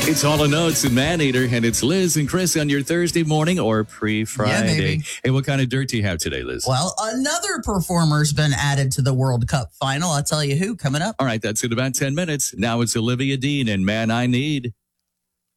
It's Hall & Oates and Maneater, and it's Liz and Chris on your Thursday morning or pre-Friday. Hey, what kind of dirt do you have today, Liz? Well, another performer's been added to the World Cup final. I'll tell you who coming up. All right, that's in about 10 minutes. Now it's Olivia Dean and Man I Need.